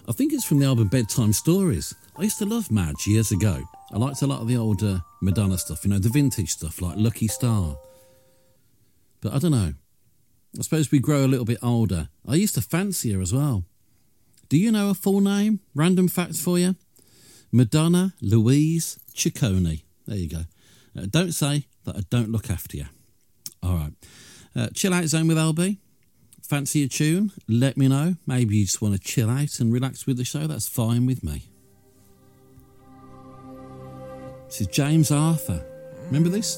I think it's from the album Bedtime Stories. I used to love Madge years ago. I liked a lot of the older Madonna stuff, you know, the vintage stuff like Lucky Star. But I don't know. I suppose we grow a little bit older. I used to fancy her as well. Do you know her full name? Random facts for you. Madonna Louise Ciccone. There you go. Don't say that I don't look after you. All right. Chill Out Zone with LB. Fancy a tune? Let me know. Maybe you just want to chill out and relax with the show. That's fine with me. This is James Arthur. Remember this?